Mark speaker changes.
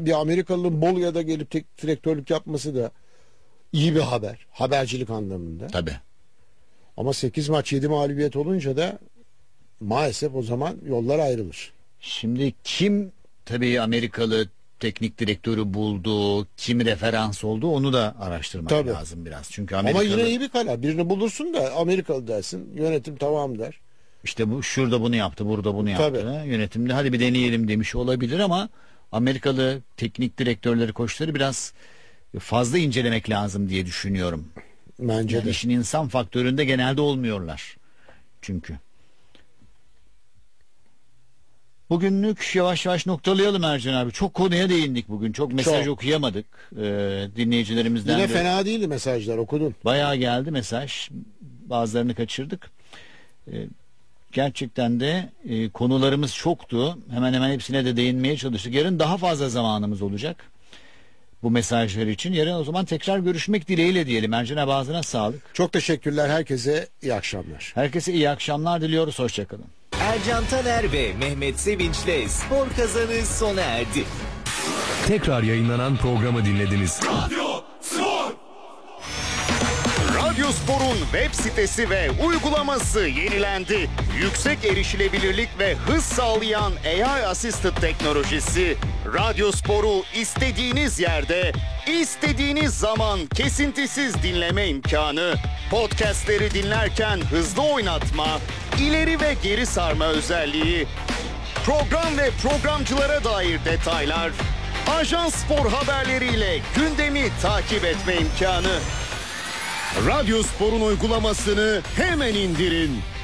Speaker 1: bir Amerikalı'nın Bolu'ya da gelip teknik direktörlük yapması da iyi bir haber. Habercilik anlamında.
Speaker 2: Tabii.
Speaker 1: Ama 8 maç 7 mağlubiyet olunca da maalesef o zaman yollar ayrılır.
Speaker 2: Şimdi kim tabii Amerikalı teknik direktörü buldu, kim referans oldu, onu da araştırmak
Speaker 1: Tabii.
Speaker 2: lazım biraz. Çünkü Amerikalı...
Speaker 1: Ama yine iyi bir karar. Birini bulursun da Amerikalı dersin. Yönetim tamam der.
Speaker 2: İşte bu şurada bunu yaptı, burada bunu yaptı.
Speaker 1: Tabii.
Speaker 2: Yönetimde hadi bir deneyelim demiş olabilir ama Amerikalı teknik direktörleri, koçları biraz fazla incelemek lazım diye düşünüyorum.
Speaker 1: Bence
Speaker 2: Yani
Speaker 1: de.
Speaker 2: işin insan faktöründe genelde olmuyorlar. Çünkü. Bugünlük yavaş yavaş noktalayalım Ercan abi. Çok konuya değindik bugün. Çok mesaj okuyamadık. Dinleyicilerimizden
Speaker 1: Yine
Speaker 2: de
Speaker 1: fena değildi mesajlar, okudun.
Speaker 2: bayağı geldi mesaj. Bazılarını kaçırdık. Gerçekten de konularımız çoktu. Hemen hemen hepsine de değinmeye çalıştık. Yarın daha fazla zamanımız olacak bu mesajlar için. Yarın o zaman tekrar görüşmek dileğiyle diyelim. Ercan abi, ağzına sağlık.
Speaker 1: Çok teşekkürler. Herkese iyi akşamlar.
Speaker 2: Herkese iyi akşamlar diliyoruz. Hoşçakalın.
Speaker 3: Ercan Taner ve Mehmet Sevinç'le Spor Kazanı sona erdi.
Speaker 4: Tekrar yayınlanan programı dinlediniz.
Speaker 5: Radyo Spor'un web sitesi ve uygulaması yenilendi. Yüksek erişilebilirlik ve hız sağlayan AI Assisted teknolojisi Radyo Spor'u istediğiniz yerde, istediğiniz zaman kesintisiz dinleme imkanı, podcastleri dinlerken hızlı oynatma, ileri ve geri sarma özelliği, program ve programcılara dair detaylar, Ajans Spor haberleriyle gündemi takip etme imkanı. Radyo Spor'un uygulamasını hemen indirin.